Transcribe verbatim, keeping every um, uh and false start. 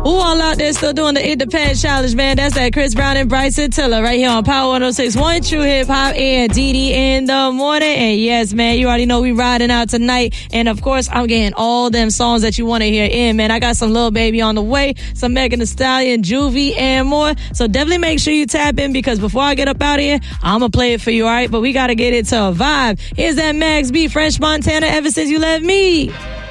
Who all out there still doing the It Depends challenge, man? That's that Chris Brown and Bryson Tiller right here on Power one oh six point one True Hip Hop and D D in the morning. And yes, man, you already know we riding out tonight. And of course, I'm getting all them songs that you want to hear in, man. I got some Lil Baby on the way, some Megan Thee Stallion, Juvie, and more. So definitely make sure you tap in, because before I get up out of here, I'm going to play it for you, all right? But we got to get it to a vibe. Here's that Max B, French Montana, Ever Since You Left Me.